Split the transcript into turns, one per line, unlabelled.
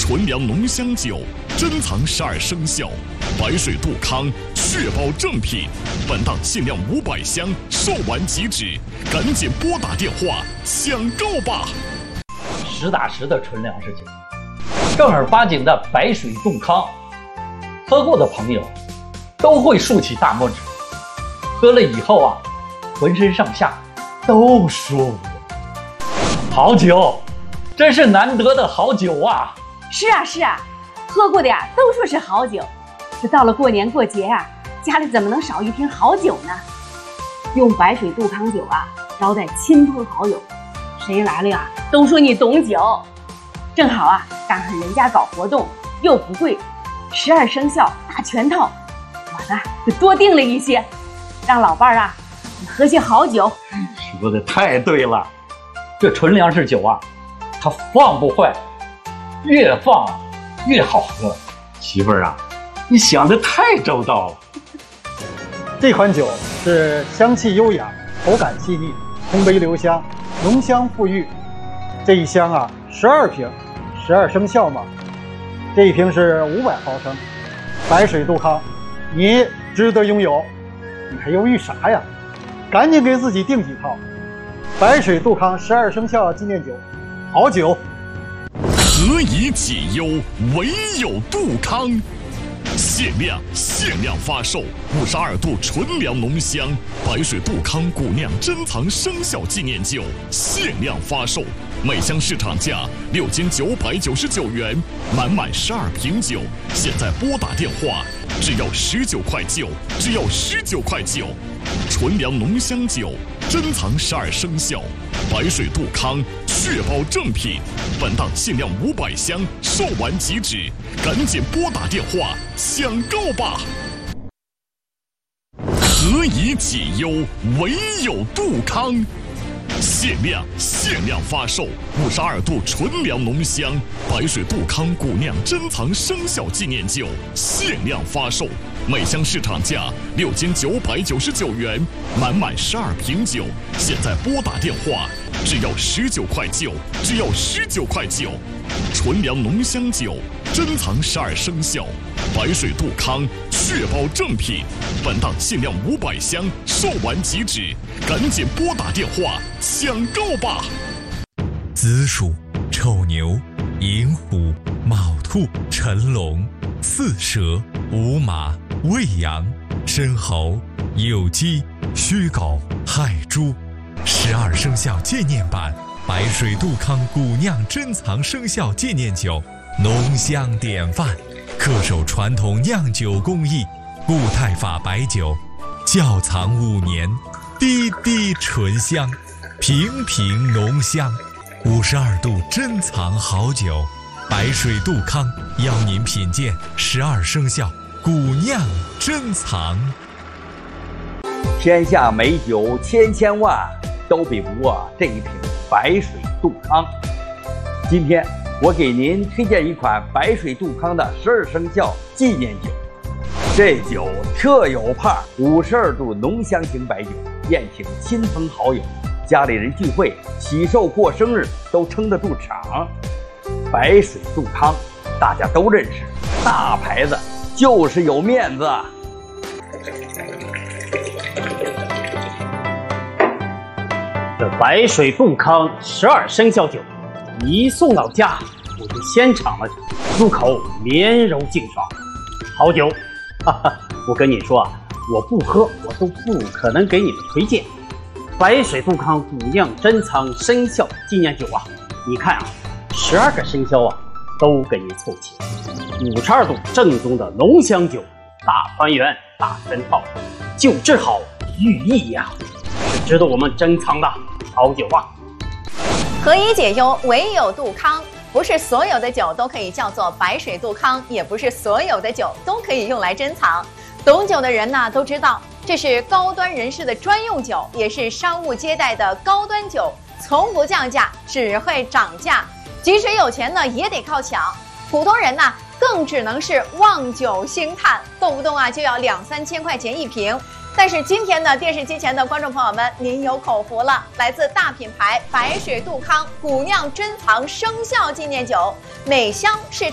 纯粮浓香酒，珍藏12生肖，白水杜康，确保正品。本档限量500箱，售完即止，赶紧拨打电话抢购吧！
实打实的纯粮食酒，正儿八经的白水杜康，喝过的朋友都会竖起大拇指。喝了以后啊，浑身上下都舒服。好酒，真是难得的好酒啊！
是啊，喝过的呀都说是好酒。这到了过年过节啊，家里怎么能少一瓶好酒呢？用白水杜康酒啊招待亲朋好友，谁来了呀都说你懂酒。正好啊赶上人家搞活动，又不贵，12生肖大全套，我呢就多订了一些，让老伴儿啊你喝些好酒。
说的太对了，这纯粮食酒啊，它放不坏，越放越好喝。媳妇儿啊，你想的太周到了。
这款酒是香气优雅，口感细腻，通杯留香，浓香馥郁。这一箱啊，12瓶，12生肖嘛。这一瓶是500毫升，白水杜康，你值得拥有。你还犹豫啥呀？赶紧给自己订几套。白水杜康12生肖纪念酒，好酒。
何以解忧，唯有杜康。限量发售52度纯粮浓香白水杜康古酿珍藏生肖纪念酒，限量发售，每箱市场价6999元，满12瓶酒，现在拨打电话只要19块9，只要19块9。纯粮浓香酒，珍藏12生肖，白水杜康，确保正品。本档限量500箱，售完即止，赶紧拨打电话抢购吧！何以解忧，唯有杜康。限量发售52度纯粮浓香白水杜康古酿珍藏生肖纪念酒，限量发售，每箱市场价6999元，满12瓶酒，现在拨打电话只要19块9，只要19块9。纯粮浓香酒，珍藏12生肖，白水杜康，确保正品。本档限量500箱，售完即止，赶紧拨打电话抢购吧！
子鼠、丑牛、寅虎、卯兔、辰龙、巳蛇、午马、未羊、申猴、酉鸡、戌狗、亥猪，12生肖纪念版白水杜康古酿珍藏生肖纪念酒，浓香典范，恪守传统酿酒工艺，固态法白酒，窖藏5年，滴滴醇香，瓶瓶浓香，52度珍藏好酒，白水杜康邀您品鉴12生肖古酿珍藏。
天下美酒千万，都比不过这一瓶白水杜康。今天我给您推荐一款白水杜康的12生肖纪念酒。这酒特有派，52度浓香型白酒，宴请亲朋好友，家里人聚会、喜寿过生日都撑得住场。白水杜康大家都认识，大牌子就是有面子。
这白水杜康12生肖酒一送到家，我就先尝了，入口绵柔净爽，好酒。我跟你说啊，我不喝我都不可能给你们推荐。白水杜康古酿珍藏生肖纪念酒啊，你看啊，12个生肖啊都给你凑齐，52度正宗的浓香酒，大团圆大全套，酒质好寓意呀，是值得我们珍藏的好酒啊。
何以解忧，唯有杜康。不是所有的酒都可以叫做白水杜康，也不是所有的酒都可以用来珍藏。懂酒的人呢都知道，这是高端人士的专用酒，也是商务接待的高端酒，从不降价，只会涨价。即使有钱呢，也得靠抢。普通人呢，更只能是望酒兴叹，动不动啊就要2-3千块钱一瓶。但是今天呢，电视机前的观众朋友们，您有口福了！来自大品牌白水杜康古酿珍藏生肖纪念酒，每箱是